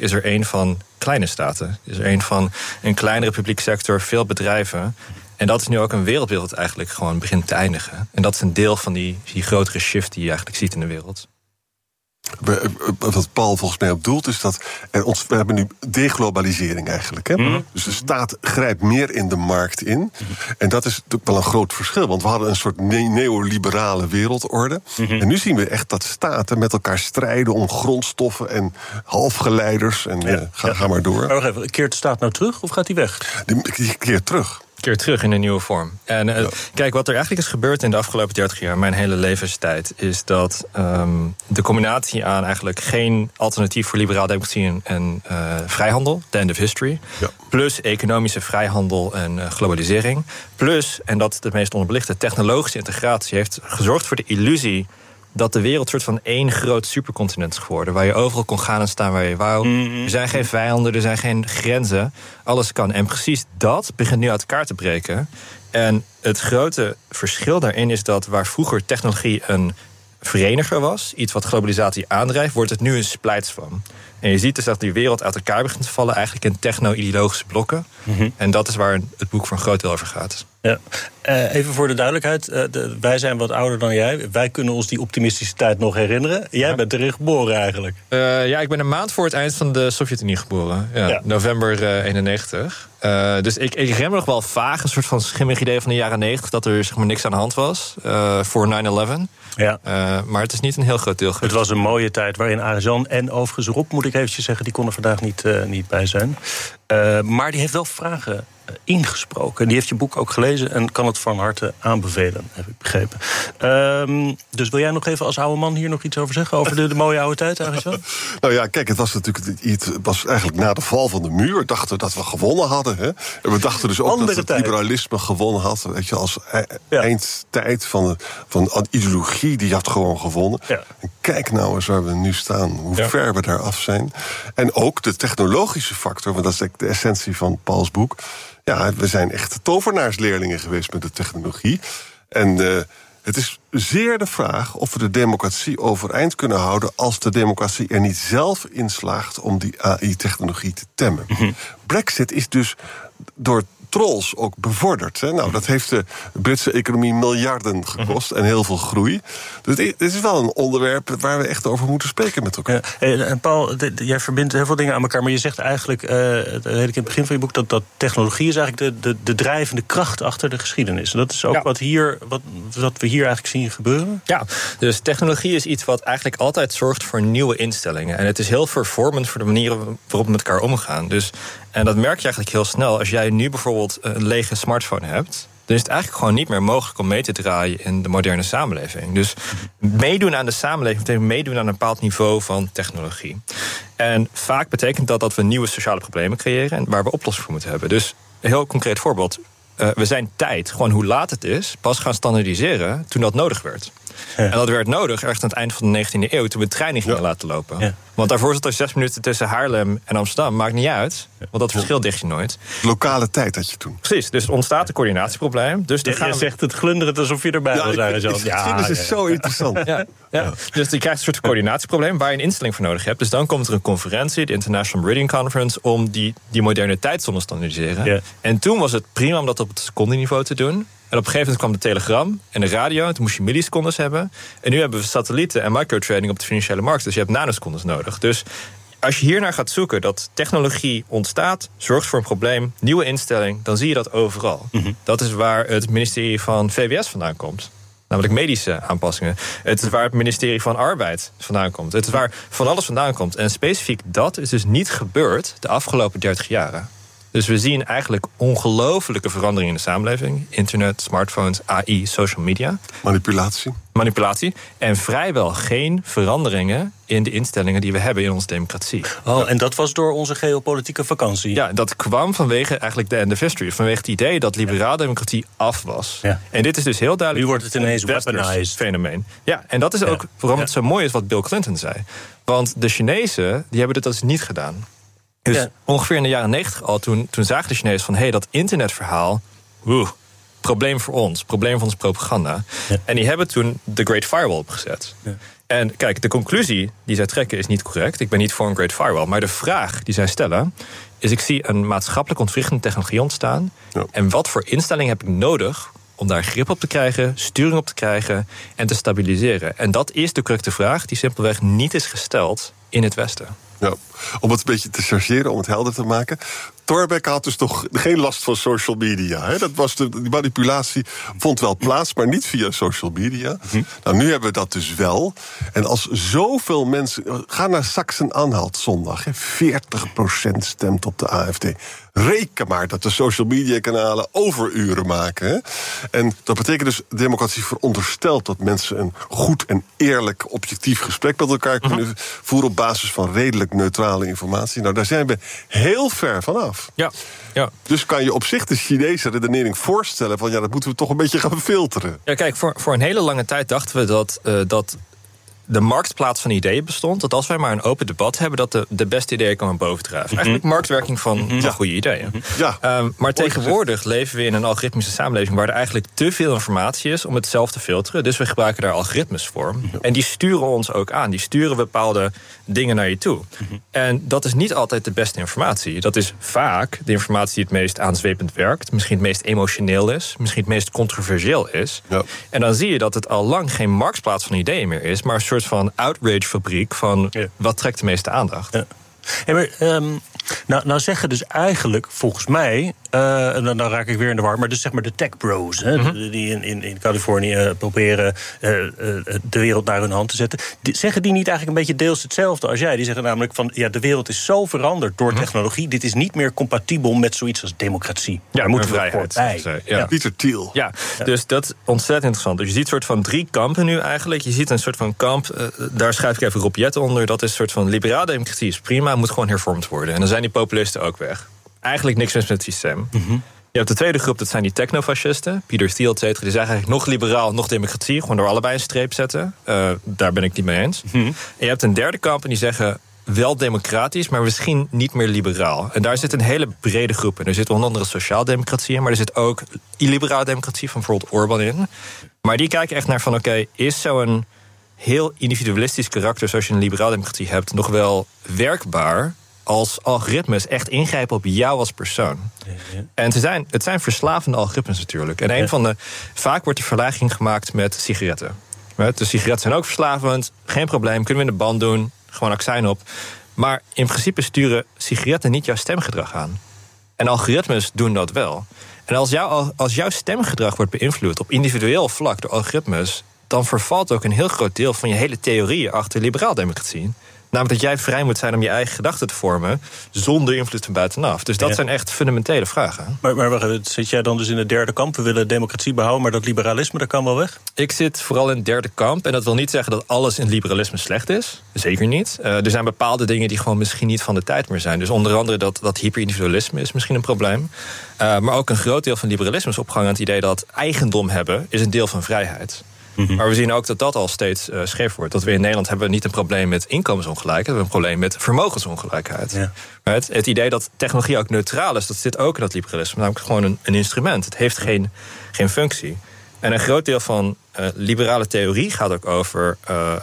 is er een van kleine staten. Is er een van een kleinere publieke sector, veel bedrijven. En dat is nu ook een wereldbeeld dat eigenlijk gewoon begint te eindigen. En dat is een deel van die grotere shift die je eigenlijk ziet in de wereld. Wat Paul volgens mij op doelt is dat we hebben nu deglobalisering eigenlijk. Hè? Mm-hmm. Dus de staat grijpt meer in de markt in. Mm-hmm. En dat is natuurlijk wel een groot verschil. Want we hadden een soort neoliberale wereldorde. Mm-hmm. En nu zien we echt dat staten met elkaar strijden om grondstoffen en halfgeleiders. En ga maar door. Maar nog even, keert de staat nou terug of gaat die weg? Die keert terug. Keer terug in een nieuwe vorm. En kijk, wat er eigenlijk is gebeurd in de afgelopen 30 jaar, mijn hele levenstijd, is dat de combinatie aan eigenlijk geen alternatief voor liberaal democratie en vrijhandel, the end of history, plus economische vrijhandel en globalisering, plus, en dat is het meest onderbelichte, technologische integratie, heeft gezorgd voor de illusie dat de wereld soort van één groot supercontinent is geworden, waar je overal kon gaan en staan waar je wou. Er zijn geen vijanden, er zijn geen grenzen. Alles kan. En precies dat begint nu uit elkaar te breken. En het grote verschil daarin is dat waar vroeger technologie een vereniger was, iets wat globalisatie aandrijft, wordt het nu een splijtswam. En je ziet dus dat die wereld uit elkaar begint te vallen, eigenlijk in techno-ideologische blokken. Mm-hmm. En dat is waar het boek voor een groot deel over gaat. Ja. Even voor de duidelijkheid, wij zijn wat ouder dan jij. Wij kunnen ons die optimistische tijd nog herinneren. Jij bent erin geboren eigenlijk. Ik ben een maand voor het eind van de Sovjet-Unie geboren. November 91. Dus ik herinner me nog wel vaag een soort van schimmig idee van de jaren 90... dat er zeg maar niks aan de hand was voor 9/11. Ja. Maar het is niet een heel groot deel geweest. Het was een mooie tijd waarin Arjan en overigens Rob, moet ik eventjes zeggen, die konden vandaag niet bij zijn. Maar die heeft wel vragen ingesproken. Die heeft je boek ook gelezen en kan het van harte aanbevelen, heb ik begrepen. Dus wil jij nog even als oude man hier nog iets over zeggen? Over de mooie oude tijd eigenlijk? Nou ja, kijk, het was natuurlijk eigenlijk na de val van de muur. Dachten we dat we gewonnen hadden. Hè? En we dachten dus ook dat het liberalisme gewonnen had. Weet je, als eindtijd van ideologie, die had gewoon gewonnen. Ja. En kijk nou eens waar we nu staan. Hoe ver we daar af zijn. En ook de technologische factor, want dat is de essentie van Pauls boek. Ja, we zijn echt tovenaarsleerlingen geweest met de technologie. En het is zeer de vraag of we de democratie overeind kunnen houden als de democratie er niet zelf in slaagt om die AI-technologie te temmen. Mm-hmm. Brexit is dus door trolls ook bevorderd. Hè? Nou, dat heeft de Britse economie miljarden gekost en heel veel groei. Dus dit is wel een onderwerp waar we echt over moeten spreken met elkaar. En Paul, jij verbindt heel veel dingen aan elkaar, maar je zegt eigenlijk, dat weet ik in het begin van je boek, dat technologie is eigenlijk de drijvende kracht achter de geschiedenis. En dat is ook wat we hier eigenlijk zien gebeuren? Ja, dus technologie is iets wat eigenlijk altijd zorgt voor nieuwe instellingen. En het is heel vervormend voor de manieren waarop we met elkaar omgaan. En dat merk je eigenlijk heel snel. Als jij nu bijvoorbeeld een lege smartphone hebt, dan is het eigenlijk gewoon niet meer mogelijk om mee te draaien in de moderne samenleving. Dus meedoen aan de samenleving betekent meedoen aan een bepaald niveau van technologie. En vaak betekent dat we nieuwe sociale problemen creëren en waar we oplossingen voor moeten hebben. Dus een heel concreet voorbeeld. We zijn tijd, gewoon hoe laat het is, pas gaan standaardiseren toen dat nodig werd. Ja. En dat werd nodig ergens aan het eind van de 19e eeuw, toen we treinen gingen laten lopen. Ja. Want daarvoor zat er 6 minuten tussen Haarlem en Amsterdam. Maakt niet uit, want dat verschil dicht je nooit. Lokale tijd had je toen. Precies, dus er ontstaat een coördinatieprobleem. Dus je zegt het glunderend alsof je erbij wil zijn. Dat is zo interessant. Dus je krijgt een soort coördinatieprobleem waar je een instelling voor nodig hebt. Dus dan komt er een conferentie, de International Meridian Conference, om die moderne tijdzone te standaardiseren. Ja. En toen was het prima om dat op het secondeniveau te doen. En op een gegeven moment kwam de telegram en de radio. En toen moest je millisecondes hebben. En nu hebben we satellieten en microtrading op de financiële markt. Dus je hebt nanosecondes nodig. Dus als je hiernaar gaat zoeken dat technologie ontstaat, zorgt voor een probleem, nieuwe instelling, dan zie je dat overal. Mm-hmm. Dat is waar het ministerie van VWS vandaan komt. Namelijk medische aanpassingen. Het is waar het ministerie van Arbeid vandaan komt. Het is waar van alles vandaan komt. En specifiek dat is dus niet gebeurd de afgelopen 30 jaren. Dus we zien eigenlijk ongelofelijke veranderingen in de samenleving. Internet, smartphones, AI, social media. Manipulatie. En vrijwel geen veranderingen in de instellingen die we hebben in onze democratie. Oh, en dat was door onze geopolitieke vakantie? Ja, dat kwam vanwege eigenlijk de end of history. Vanwege het idee dat liberaal democratie af was. Ja. En dit is dus heel duidelijk. Nu wordt het ineens weaponized fenomeen. Ja, en dat is ook waarom het zo mooi is wat Bill Clinton zei. Want de Chinezen, die hebben dit dus niet gedaan. Dus ongeveer in de jaren 90 al, toen zagen de Chinezen van, dat internetverhaal, probleem voor ons, probleem van onze propaganda. Ja. En die hebben toen de Great Firewall opgezet. Ja. En kijk, de conclusie die zij trekken is niet correct. Ik ben niet voor een Great Firewall. Maar de vraag die zij stellen is: ik zie een maatschappelijk ontwrichtende technologie ontstaan. Ja. En wat voor instellingen heb ik nodig om daar grip op te krijgen, sturing op te krijgen en te stabiliseren? En dat is de correcte vraag die simpelweg niet is gesteld in het Westen. Ja, om het een beetje te chargeren, om het helder te maken. Thorbecke had dus toch geen last van social media. Hè? Die manipulatie vond wel plaats, maar niet via social media. Nou, nu hebben we dat dus wel. En als zoveel mensen... Ga naar Sachsen-Anhalt zondag. 40% stemt op de AfD. Reken maar dat de social media kanalen overuren maken. Hè? En dat betekent dus, democratie veronderstelt dat mensen een goed en eerlijk, objectief gesprek met elkaar kunnen voeren op basis van redelijk neutrale informatie. Nou, daar zijn we heel ver vanaf. Ja. Dus kan je op zich de Chinese redenering voorstellen van dat moeten we toch een beetje gaan filteren. Ja, kijk, voor een hele lange tijd dachten we dat de marktplaats van ideeën bestond. Dat als wij maar een open debat hebben, dat de beste ideeën komen bovendrijven. Eigenlijk marktwerking van goede ideeën. Ja. Maar tegenwoordig leven we in een algoritmische samenleving waar er eigenlijk te veel informatie is om het zelf te filteren. Dus we gebruiken daar algoritmes voor. En die sturen ons ook aan. Die sturen bepaalde dingen naar je toe. En dat is niet altijd de beste informatie. Dat is vaak de informatie die het meest aanzwepend werkt. Misschien het meest emotioneel is. Misschien het meest controversieel is. Ja. En dan zie je dat het al lang geen marktplaats van ideeën meer is, maar een soort van outrage-fabriek van wat trekt de meeste aandacht. Ja. Hey, maar, nou zeggen dus eigenlijk, volgens mij, en dan raak ik weer in de war, maar dus zeg maar de tech bros, die in Californië proberen de wereld naar hun hand te zetten, zeggen die niet eigenlijk een beetje deels hetzelfde als jij? Die zeggen namelijk van, de wereld is zo veranderd door technologie, dit is niet meer compatibel met zoiets als democratie. Ja, daar moeten we vrijheid bij. Ja. Pieter Thiel. Ja, dus dat is ontzettend interessant. Dus je ziet een soort van 3 kampen nu eigenlijk. Je ziet een soort van kamp, daar schrijf ik even Rob Jet onder, dat is een soort van liberaal democratie is prima, moet gewoon hervormd worden. En dan zijn die populisten ook weg. Eigenlijk niks mis met het systeem. Je hebt de tweede groep, dat zijn die technofascisten. Pieter Thiel, et cetera. Die zeggen eigenlijk nog liberaal, nog democratie. Gewoon door allebei een streep zetten. Daar ben ik niet mee eens. En je hebt een derde kamp en die zeggen wel democratisch, maar misschien niet meer liberaal. En daar zit een hele brede groep in. Er zit onder andere sociaaldemocratie in, maar er zit ook illiberale democratie van bijvoorbeeld Orbán in. Maar die kijken echt naar van oké, is zo'n heel individualistisch karakter zoals je een liberaal democratie hebt nog wel werkbaar als algoritmes echt ingrijpen op jou als persoon. En het zijn verslavende algoritmes natuurlijk. En vaak wordt de vergelijking gemaakt met sigaretten. De sigaretten zijn ook verslavend, geen probleem, kunnen we in de band doen, gewoon accijns op. Maar in principe sturen sigaretten niet jouw stemgedrag aan. En algoritmes doen dat wel. En als jouw stemgedrag wordt beïnvloed op individueel vlak door algoritmes, dan vervalt ook een heel groot deel van je hele theorieën achter liberaal democratie. Namelijk dat jij vrij moet zijn om je eigen gedachten te vormen zonder invloed van buitenaf. Dus dat zijn echt fundamentele vragen. Maar zit jij dan dus in het derde kamp? We willen democratie behouden, maar dat liberalisme, dat kan wel weg? Ik zit vooral in het derde kamp. En dat wil niet zeggen dat alles in liberalisme slecht is. Zeker niet. Er zijn bepaalde dingen die gewoon misschien niet van de tijd meer zijn. Dus onder andere dat hyperindividualisme is misschien een probleem. Maar ook een groot deel van liberalisme is opgehangen aan het idee dat eigendom hebben is een deel van vrijheid. Maar we zien ook dat dat al steeds scheef wordt. Dat we in Nederland hebben niet een probleem met inkomensongelijkheid, we hebben een probleem met vermogensongelijkheid. Ja. Het idee dat technologie ook neutraal is, dat zit ook in dat liberalisme. Namelijk gewoon een instrument. Het heeft geen functie. En een groot deel van liberale theorie gaat ook over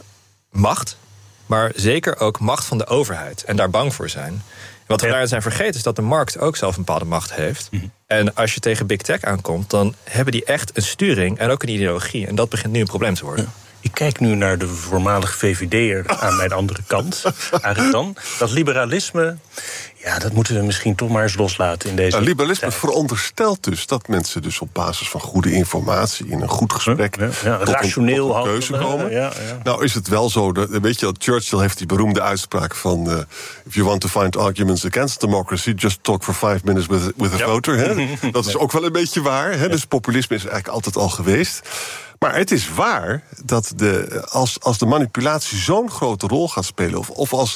macht, maar zeker ook macht van de overheid. En daar bang voor zijn. Wat we daarin zijn vergeten is dat de markt ook zelf een bepaalde macht heeft. En als je tegen big tech aankomt, dan hebben die echt een sturing en ook een ideologie. En dat begint nu een probleem te worden. Ik kijk nu naar de voormalig VVD'er aan mijn andere kant. Eigenlijk dan. Dat liberalisme, dat moeten we misschien toch maar eens loslaten in deze liberalisme tijd. Veronderstelt dus dat mensen dus op basis van goede informatie in een goed gesprek rationeel tot een keuze komen. Ja. Nou is het wel zo, weet je, Churchill heeft die beroemde uitspraak van if you want to find arguments against democracy, just talk for 5 minutes with a voter. Hè? Dat is ook wel een beetje waar. Hè? Dus populisme is eigenlijk altijd al geweest. Maar het is waar dat als de manipulatie zo'n grote rol gaat spelen, of als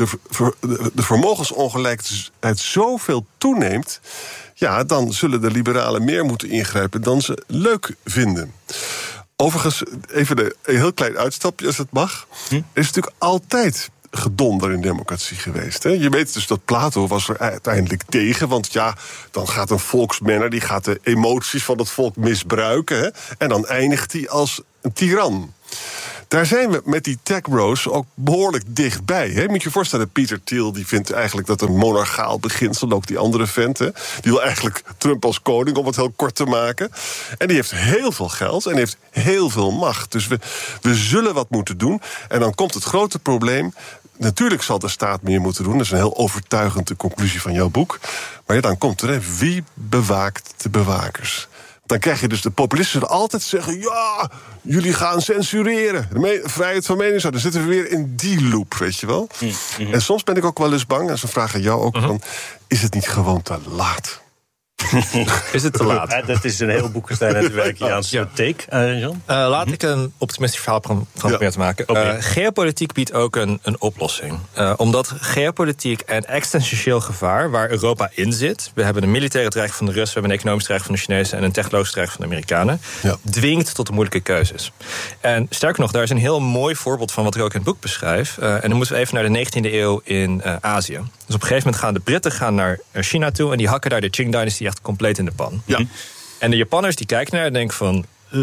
de vermogensongelijkheid zoveel toeneemt, dan zullen de liberalen meer moeten ingrijpen dan ze leuk vinden. Overigens, even een heel klein uitstapje als het mag. Er is natuurlijk altijd gedonder in democratie geweest. Hè? Je weet dus dat Plato was er uiteindelijk tegen, want dan gaat een volksmenner, die gaat de emoties van het volk misbruiken, hè? En dan eindigt hij als een tiran. Daar zijn we met die tech bros ook behoorlijk dichtbij. Hè? Moet je je voorstellen, Peter Thiel die vindt eigenlijk dat een monarchaal beginsel, ook die andere vent, hè, die wil eigenlijk Trump als koning, om het heel kort te maken. En die heeft heel veel geld en heeft heel veel macht. Dus we zullen wat moeten doen. En dan komt het grote probleem. Natuurlijk zal de staat meer moeten doen. Dat is een heel overtuigende conclusie van jouw boek. Maar ja, dan komt er, hè, wie bewaakt de bewakers? Dan krijg je dus de populisten die altijd zeggen, ja, jullie gaan censureren. Vrijheid van meningsuiting. Dan zitten we weer in die loop, weet je wel. Mm-hmm. En soms ben ik ook wel eens bang, en ze vragen jou ook van, is het niet gewoon te laat? Is het te laat? Ja, dat is een heel Boekenstein en de Wijkiaanse take, John. Laat ik een optimistisch verhaal proberen te maken. Geopolitiek biedt ook een oplossing. Omdat geopolitiek en existentieel gevaar, waar Europa in zit, we hebben een militaire dreiging van de Russen, we hebben een economische dreiging van de Chinezen en een technologische dreiging van de Amerikanen, dwingt tot de moeilijke keuzes. En sterker nog, daar is een heel mooi voorbeeld van wat ik ook in het boek beschrijf. En dan moeten we even naar de 19e eeuw in Azië. Dus op een gegeven moment gaan de Britten naar China toe en die hakken daar de Qing-dynastie echt compleet in de pan. Ja. En de Japanners die kijken naar en denken van,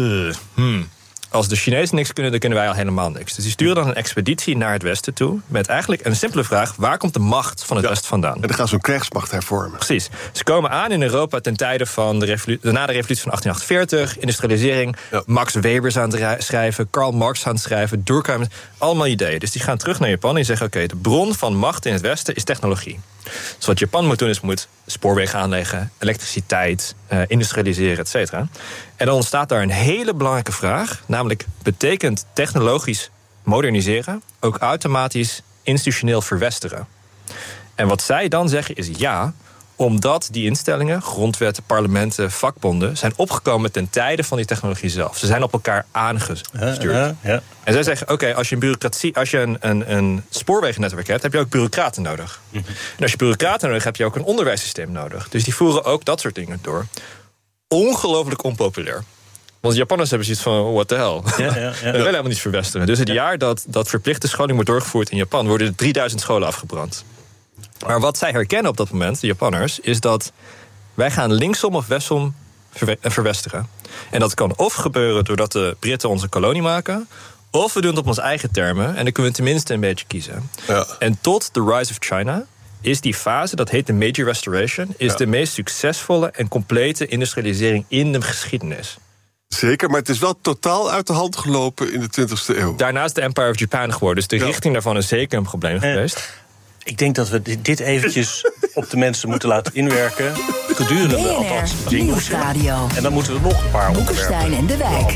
als de Chinezen niks kunnen, dan kunnen wij al helemaal niks. Dus die sturen dan een expeditie naar het westen toe met eigenlijk een simpele vraag, waar komt de macht van het westen vandaan? En dan gaan ze een krijgsmacht hervormen. Precies. Ze komen aan in Europa ten tijde van na de revolutie van 1848, industrialisering, Max Weber is aan het schrijven, Karl Marx aan het schrijven, Durkheim, allemaal ideeën. Dus die gaan terug naar Japan en zeggen, oké, de bron van macht in het westen is technologie. Dus wat Japan moet doen is moet spoorwegen aanleggen, elektriciteit, industrialiseren, et cetera. En dan ontstaat daar een hele belangrijke vraag, namelijk betekent technologisch moderniseren ook automatisch institutioneel verwesteren? En wat zij dan zeggen is ja, omdat die instellingen, grondwetten, parlementen, vakbonden, zijn opgekomen ten tijde van die technologie zelf. Ze zijn op elkaar aangestuurd. En zij zeggen, oké, als je een spoorwegennetwerk hebt, heb je ook bureaucraten nodig. En als je bureaucraten nodig hebt, heb je ook een onderwijssysteem nodig. Dus die voeren ook dat soort dingen door. Ongelooflijk onpopulair. Want de Japanners hebben zoiets van, what the hell? We willen helemaal niet verwesteren. Dus het jaar dat verplichte scholing wordt doorgevoerd in Japan, worden er 3000 scholen afgebrand. Maar wat zij herkennen op dat moment, de Japanners, is dat wij gaan linksom of rechtsom verwesteren. En dat kan of gebeuren doordat de Britten onze kolonie maken, of we doen het op onze eigen termen en dan kunnen we tenminste een beetje kiezen. Ja. En tot The Rise of China is die fase, dat heet de Meiji Restoration, is de meest succesvolle en complete industrialisering in de geschiedenis. Zeker, maar het is wel totaal uit de hand gelopen in de 20e eeuw. Daarna is de Empire of Japan geworden, dus de richting daarvan is zeker een probleem geweest. Ik denk dat we dit eventjes op de mensen moeten laten inwerken. Gedurende althans Nieuwsradio. En dan moeten we nog een paar Boekenstein en de Wijk.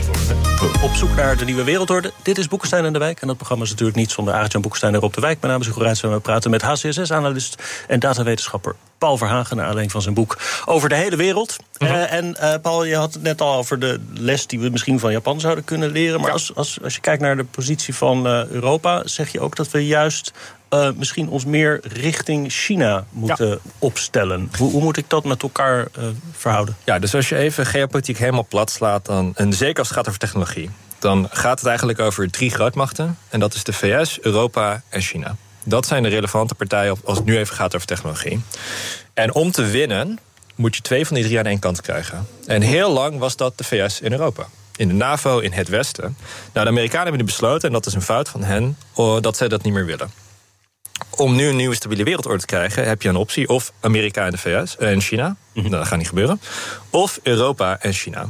Op zoek naar de nieuwe wereldorde. Dit is Boekenstein en de Wijk. En dat programma is natuurlijk niet zonder Arend-Jan Boekenstein en Rob de Wijk. Mijn naam is Hugo Reitsma. We praten met HCSS-analyst en datawetenschapper Paul Verhagen, naar aanleiding van zijn boek over de hele wereld. Paul, je had het net al over de les die we misschien van Japan zouden kunnen leren. Maar als je kijkt naar de positie van Europa, zeg je ook dat we juist misschien ons meer richting China moeten opstellen. Hoe moet ik dat met elkaar verhouden? Ja, dus als je even geopolitiek helemaal plat slaat, en zeker als het gaat over technologie, dan gaat het eigenlijk over 3 grootmachten. En dat is de VS, Europa en China. Dat zijn de relevante partijen als het nu even gaat over technologie. En om te winnen moet je 2 van die 3 aan één kant krijgen. En heel lang was dat de VS in Europa. In de NAVO, in het Westen. Nou, de Amerikanen hebben nu besloten, en dat is een fout van hen, dat zij dat niet meer willen. Om nu een nieuwe stabiele wereldorde te krijgen, heb je een optie. Of Amerika en de VS en China. Nou, dat gaat niet gebeuren. Of Europa en China.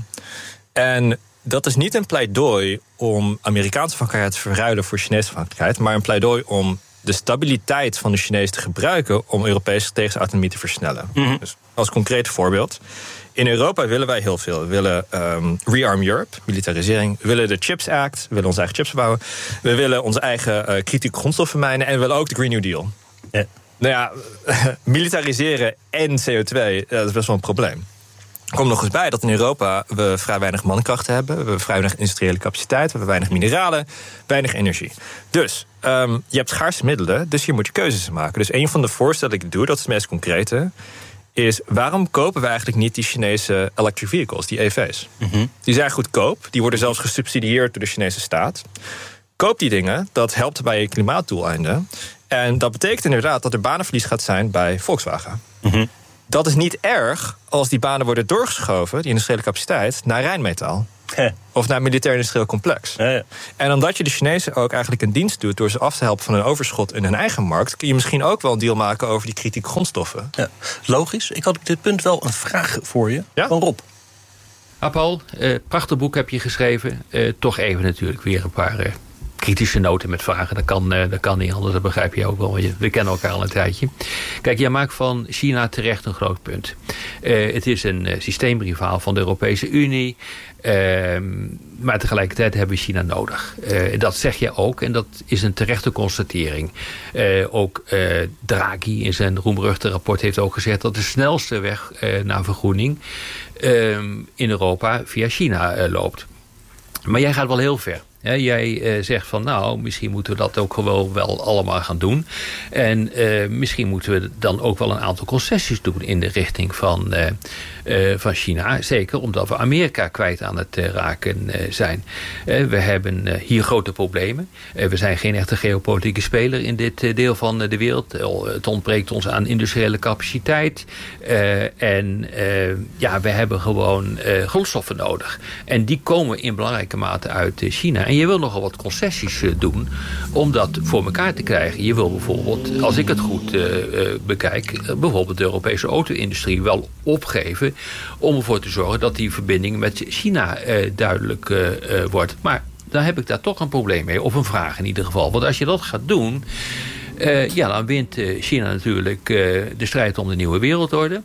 En dat is niet een pleidooi om Amerikaanse afhankelijkheid te verruilen voor Chinese afhankelijkheid, maar een pleidooi om de stabiliteit van de Chinezen te gebruiken om Europese strategische autonomie te versnellen. Dus als concreet voorbeeld. In Europa willen wij heel veel. We willen Rearm Europe, militarisering. We willen de Chips Act, we willen onze eigen chips bouwen. We willen onze eigen kritieke grondstoffen mijnen. En we willen ook de Green New Deal. Ja. Nou ja, militariseren en CO2, dat is best wel een probleem. Er komt nog eens bij dat in Europa we vrij weinig mankrachten hebben. We hebben vrij weinig industriële capaciteit. We hebben weinig mineralen, weinig energie. Dus je hebt schaarse middelen, dus hier moet je keuzes maken. Dus een van de voorstellen die ik doe, dat is het meest concrete, is waarom kopen we eigenlijk niet die Chinese electric vehicles, die EV's? Die zijn goedkoop, die worden zelfs gesubsidieerd door de Chinese staat. Koop die dingen, dat helpt bij je klimaatdoeleinden. En dat betekent inderdaad dat er banenverlies gaat zijn bij Volkswagen. Dat is niet erg als die banen worden doorgeschoven, die industriële capaciteit, naar Rijnmetaal. Of naar het militair-industrieel complex. Ja. En omdat je de Chinezen ook eigenlijk een dienst doet door ze af te helpen van hun overschot in hun eigen markt, kun je misschien ook wel een deal maken over die kritieke grondstoffen. Ja. Logisch. Ik had op dit punt wel een vraag voor je. Ja? Van Rob. Paul, prachtig boek heb je geschreven. Toch even natuurlijk weer een paar kritische noten met vragen. Dat kan niet anders, dat begrijp je ook wel. We kennen elkaar al een tijdje. Kijk, jij maakt van China terecht een groot punt. Het is een systeemrivaal van de Europese Unie. Maar tegelijkertijd hebben we China nodig. Dat zeg je ook en dat is een terechte constatering. Ook Draghi in zijn roemruchte rapport heeft ook gezegd dat de snelste weg naar vergroening in Europa via China loopt. Maar jij gaat wel heel ver. Jij zegt van misschien moeten we dat ook gewoon wel allemaal gaan doen. En misschien moeten we dan ook wel een aantal concessies doen in de richting van China. Zeker omdat we Amerika kwijt aan het raken zijn. We hebben hier grote problemen. We zijn geen echte geopolitieke speler in dit deel van de wereld. Het ontbreekt ons aan industriële capaciteit. We hebben gewoon grondstoffen nodig. En die komen in belangrijke mate uit China. En je wil nogal wat concessies doen om dat voor elkaar te krijgen. Je wil bijvoorbeeld, als ik het goed bekijk, bijvoorbeeld de Europese auto-industrie wel opgeven om ervoor te zorgen dat die verbinding met China duidelijk wordt. Maar dan heb ik daar toch een probleem mee, of een vraag in ieder geval. Want als je dat gaat doen, dan wint China natuurlijk de strijd om de nieuwe wereldorde.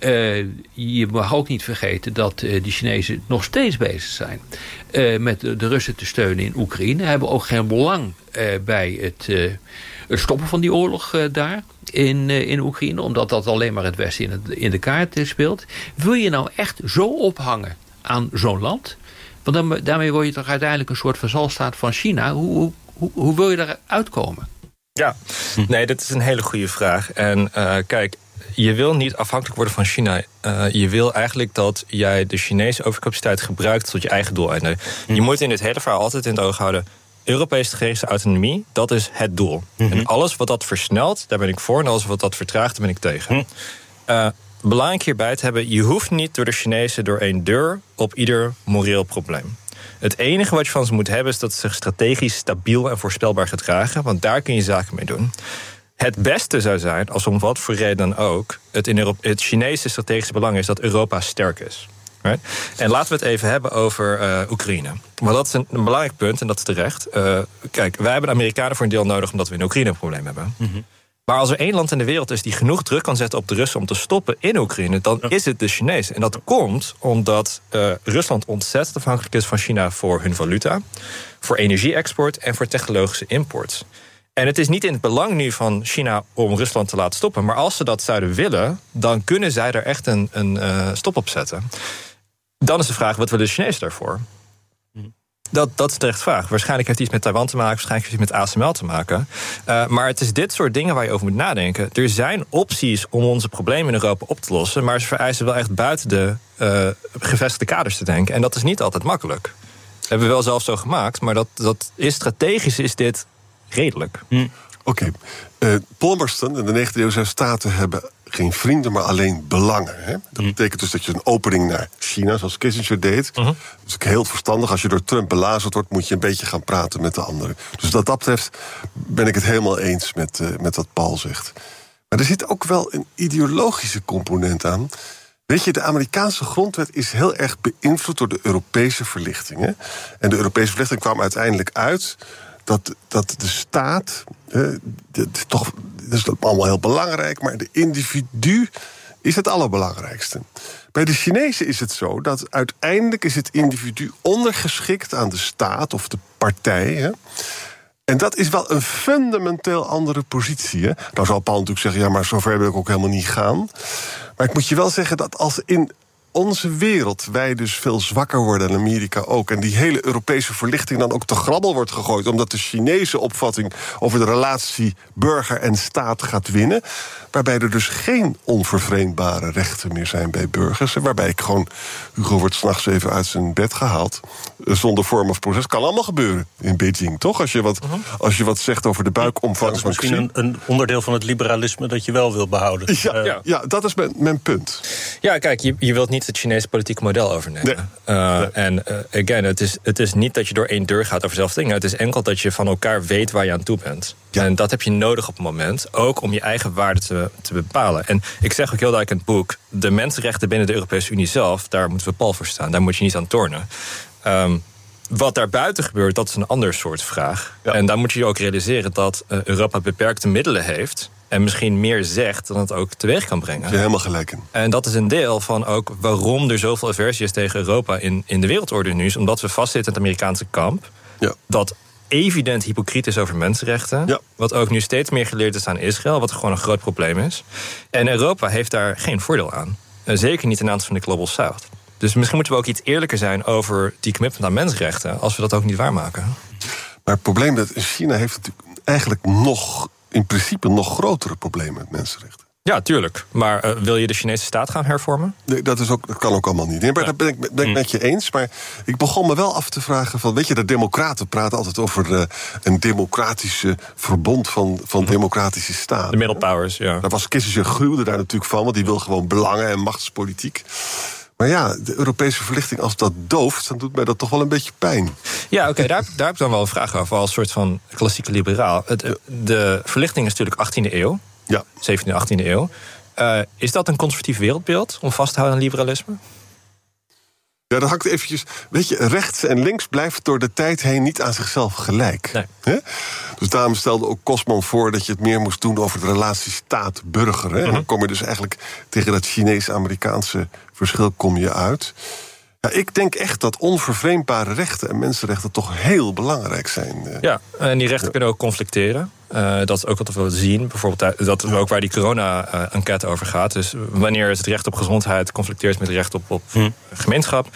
Je mag ook niet vergeten dat de Chinezen nog steeds bezig zijn met de Russen te steunen in Oekraïne. Hebben ook geen belang bij het stoppen van die oorlog daar in Oekraïne, omdat dat alleen maar het Westen in de kaart speelt. Wil je nou echt zo ophangen aan zo'n land? Want daarmee word je toch uiteindelijk een soort vazalstaat van China. Hoe wil je daar uitkomen? Ja, nee, dat is een hele goede vraag. En kijk, je wil niet afhankelijk worden van China. Je wil eigenlijk dat jij de Chinese overcapaciteit gebruikt tot je eigen doeleinden. Je moet in dit hele verhaal altijd in het oog houden: Europese strategische autonomie, dat is het doel. En alles wat dat versnelt, daar ben ik voor. En alles wat dat vertraagt, daar ben ik tegen. Belangrijk hierbij te hebben: je hoeft niet door de Chinezen door één deur op ieder moreel probleem. Het enige wat je van ze moet hebben is dat ze zich strategisch stabiel en voorspelbaar gedragen. Want daar kun je zaken mee doen. Het beste zou zijn, als om wat voor reden dan ook, het Chinese strategische belang is dat Europa sterk is. Right? En laten we het even hebben over Oekraïne. Maar dat is een belangrijk punt en dat is terecht. Kijk, wij hebben de Amerikanen voor een deel nodig omdat we in Oekraïne een probleem hebben. Maar als er één land in de wereld is die genoeg druk kan zetten op de Russen om te stoppen in Oekraïne, dan is het de Chinezen. En dat komt omdat Rusland ontzettend afhankelijk is van China voor hun valuta, voor energie-export en voor technologische import. En het is niet in het belang nu van China om Rusland te laten stoppen, maar als ze dat zouden willen, dan kunnen zij er echt een stop op zetten. Dan is de vraag, wat willen de Chinezen daarvoor? Dat is terecht vraag. Waarschijnlijk heeft het iets met Taiwan te maken, waarschijnlijk heeft het iets met ASML te maken. Maar het is dit soort dingen waar je over moet nadenken. Er zijn opties om onze problemen in Europa op te lossen, maar ze vereisen wel echt buiten de gevestigde kaders te denken. En dat is niet altijd makkelijk. Dat hebben we wel zelf zo gemaakt, maar dat is strategisch is dit redelijk. Oké. Palmerston en de 19e eeuwse staten hebben geen vrienden, maar alleen belangen. Hè? Dat betekent dus dat je een opening naar China, zoals Kissinger deed. Dat is ook heel verstandig. Als je door Trump belazerd wordt, moet je een beetje gaan praten met de anderen. Dus wat dat betreft ben ik het helemaal eens met wat Paul zegt. Maar er zit ook wel een ideologische component aan. Weet je, de Amerikaanse grondwet is heel erg beïnvloed door de Europese verlichting. Hè? En de Europese verlichting kwam uiteindelijk uit dat de staat, dat is allemaal heel belangrijk, maar de individu is het allerbelangrijkste. Bij de Chinezen is het zo dat uiteindelijk is het individu ondergeschikt aan de staat of de partij. Hè? En dat is wel een fundamenteel andere positie. Hè? Nou zal Paul natuurlijk zeggen, ja, maar zover wil ik ook helemaal niet gaan. Maar ik moet je wel zeggen dat als in onze wereld wij dus veel zwakker worden, en Amerika ook, en die hele Europese verlichting dan ook te grabbel wordt gegooid, omdat de Chinese opvatting over de relatie burger en staat gaat winnen, waarbij er dus geen onvervreemdbare rechten meer zijn bij burgers, en waarbij ik gewoon, Hugo wordt 's nachts even uit zijn bed gehaald, zonder vorm of proces. Kan allemaal gebeuren in Beijing, toch? Als je wat zegt over de buikomvang van Xi. Misschien een onderdeel van het liberalisme dat je wel wil behouden. Ja, dat is mijn punt. Ja, kijk, je wilt niet niet het Chinese politieke model overnemen. En again, het is niet dat je door één deur gaat over zelf dingen. Het is enkel dat je van elkaar weet waar je aan toe bent. Ja. En dat heb je nodig op het moment. Ook om je eigen waarden te bepalen. En ik zeg ook heel duidelijk in het boek, de mensenrechten binnen de Europese Unie zelf, daar moeten we pal voor staan. Daar moet je niet aan tornen. Wat daarbuiten gebeurt, dat is een ander soort vraag. Ja. En dan moet je ook realiseren dat Europa beperkte middelen heeft en misschien meer zegt dan het ook teweeg kan brengen. Daar heb je helemaal gelijk in. En dat is een deel van ook waarom er zoveel aversie is tegen Europa in de wereldorde nu. Is omdat we vastzitten in het Amerikaanse kamp. Ja. Dat evident hypocriet is over mensenrechten. Ja. Wat ook nu steeds meer geleerd is aan Israël. Wat gewoon een groot probleem is. En Europa heeft daar geen voordeel aan. Zeker niet ten aanzien van de Global South. Dus misschien moeten we ook iets eerlijker zijn over die commitment aan mensenrechten, als we dat ook niet waarmaken. Maar het probleem dat China heeft natuurlijk eigenlijk in principe nog grotere problemen met mensenrechten. Ja, tuurlijk. Maar wil je de Chinese staat gaan hervormen? Nee, dat kan ook allemaal niet. Nee, maar dat ben ik met je eens. Maar ik begon me wel af te vragen van, weet je, de democraten praten altijd over een democratische verbond van democratische staten. De middle powers, ja. Daar was Kissinger gruwde daar natuurlijk van, want die wil gewoon belangen en machtspolitiek. Maar ja, de Europese verlichting, als dat dooft, dan doet mij dat toch wel een beetje pijn. Ja, oké, daar heb ik dan wel een vraag over, als soort van klassieke liberaal. De verlichting is natuurlijk 18e eeuw. Ja. 17e, 18e eeuw. Is dat een conservatief wereldbeeld om vast te houden aan liberalisme? Ja, dat hangt eventjes. Weet je, rechts en links blijft door de tijd heen niet aan zichzelf gelijk. Nee. He? Dus daarom stelde ook Kosman voor dat je het meer moest doen over de relatie staat-burger. En dan kom je dus eigenlijk tegen dat Chinees-Amerikaanse verschil kom je uit. Ja, ik denk echt dat onvervreemdbare rechten en mensenrechten toch heel belangrijk zijn. Ja, en die rechten kunnen ook conflicteren. Dat is ook wat we zien. Bijvoorbeeld dat ook waar die corona-enquête over gaat. Dus wanneer het recht op gezondheid conflicteert met het recht op gemeenschap.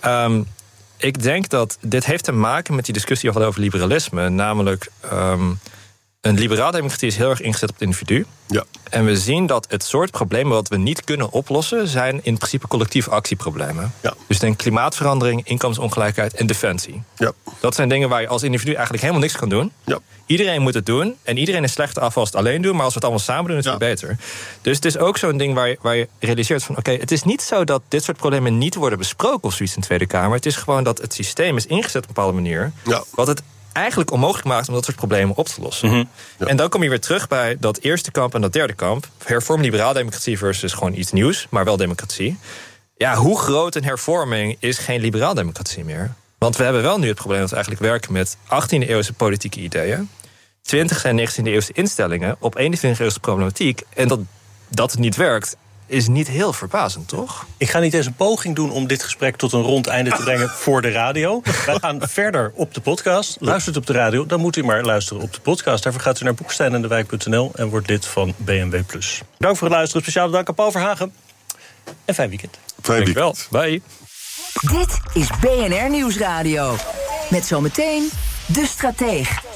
Ik denk dat dit heeft te maken met die discussie die we hadden over liberalisme. Namelijk, een liberaal democratie is heel erg ingezet op het individu. Ja. En we zien dat het soort problemen wat we niet kunnen oplossen zijn in principe collectieve actieproblemen. Ja. Dus denk klimaatverandering, inkomensongelijkheid en defensie. Ja. Dat zijn dingen waar je als individu eigenlijk helemaal niks kan doen. Ja. Iedereen moet het doen. En iedereen is slechter af als het alleen doen. Maar als we het allemaal samen doen, is het beter. Dus het is ook zo'n ding waar je realiseert van, oké, het is niet zo dat dit soort problemen niet worden besproken of zoiets in de Tweede Kamer. Het is gewoon dat het systeem is ingezet op een bepaalde manier. Ja. Wat het eigenlijk onmogelijk maakt om dat soort problemen op te lossen. Mm-hmm. Ja. En dan kom je weer terug bij dat eerste kamp en dat derde kamp. Hervorm liberaal democratie versus gewoon iets nieuws, maar wel democratie. Ja, hoe groot een hervorming is geen liberaal democratie meer? Want we hebben wel nu het probleem dat we eigenlijk werken met 18e-eeuwse politieke ideeën, 20e en 19e-eeuwse instellingen op 21e-eeuwse problematiek. En dat het niet werkt, is niet heel verbazend, toch? Ik ga niet eens een poging doen om dit gesprek tot een rond einde te brengen voor de radio. Wij gaan verder op de podcast. Luistert op de radio, dan moet u maar luisteren op de podcast. Daarvoor gaat u naar boeksteinendewijk.nl en wordt lid van BMW+. Dank voor het luisteren. Speciaal dank aan Paul Verhagen. En fijn weekend. Fijn weekend. Bye. Dit is BNR Nieuwsradio. Met zometeen De Strateeg.